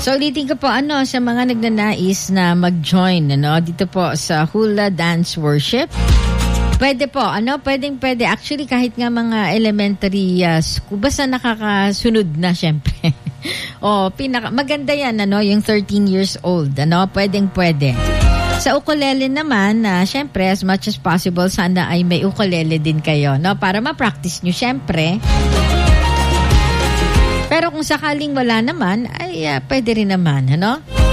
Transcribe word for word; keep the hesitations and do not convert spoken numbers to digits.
So ulitin ko po, ano, sa mga nagnanais na mag-join, ano, dito po sa Hula Dance Worship, pwede po, ano, pwedeng pwede. Actually, kahit nga mga elementary uh, school, basta nakakasunod na, syempre. O, pinaka, maganda yan, ano, yung thirteen years old, ano, pwedeng pwede. Sa ukulele naman, na uh, syempre, as much as possible, sana ay may ukulele din kayo, no? Para ma-practice nyo, syempre. Pero kung sakaling wala naman, ay uh, pwede rin naman, ano?